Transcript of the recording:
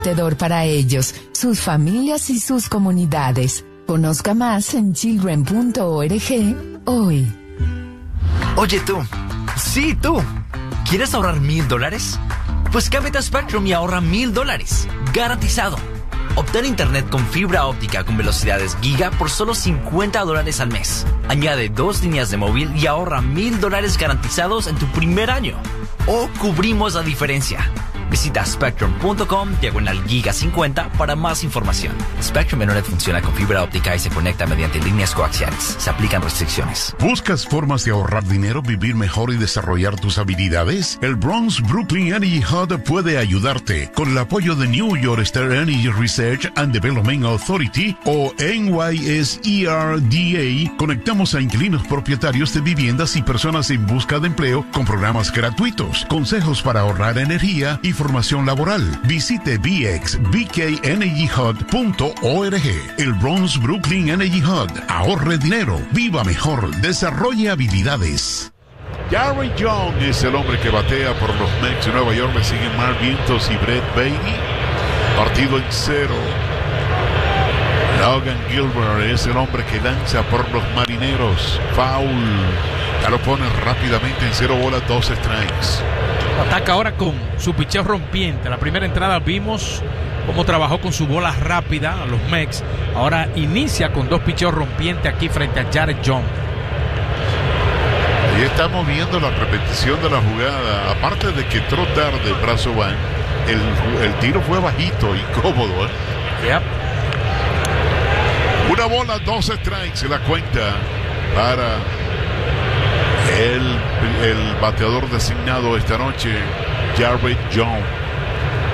prometedor para ellos, sus familias y sus comunidades. Conozca más en children.org hoy. Oye tú, sí tú, ¿quieres ahorrar $1,000? Pues cámbiate a Spectrum y ahorra $1,000, garantizado. Obtén internet con fibra óptica con velocidades giga por solo $50 al mes. Añade 2 líneas de móvil y ahorra $1,000 garantizados en tu primer año. O cubrimos la diferencia. Visita spectrum.com/giga50 para más información. Spectrum Internet funciona con fibra óptica y se conecta mediante líneas coaxiales. Se aplican restricciones. ¿Buscas formas de ahorrar dinero, vivir mejor y desarrollar tus habilidades? El Bronx Brooklyn Energy Hub puede ayudarte. Con el apoyo de New York State Energy Research and Development Authority o NYSERDA, conectamos a inquilinos propietarios de viviendas y personas en busca de empleo con programas gratuitos, consejos para ahorrar energía y formación laboral. Visite bkenergyhub.org. El Bronx Brooklyn Energy Hub. Ahorre dinero, viva mejor, desarrolle habilidades. Gary Young es el hombre que batea por los Mets de Nueva York. Le siguen Mark Vientos y Brett Baty. Partido en 0. Logan Gilbert es el hombre que lanza por los Marineros. Foul. Ya lo pone rápidamente en 0 bolas, 2 strikes. Ataca ahora con su picheo rompiente. La primera entrada vimos cómo trabajó con su bola rápida a los Mets. Ahora inicia con 2 picheos rompientes aquí frente a Jared Young. Ahí estamos viendo la repetición de la jugada. Aparte de que entró tarde el brazo van, el tiro fue bajito, incómodo. Yep. 1 bola, 2 strikes. La cuenta para el bateador designado esta noche, Jared Young.